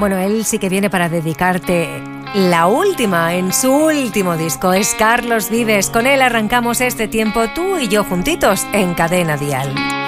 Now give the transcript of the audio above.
Bueno, él sí que viene para dedicarte la última en su último disco. Es Carlos Vives. Con él arrancamos este tiempo, tú y yo juntitos en Cadena Dial.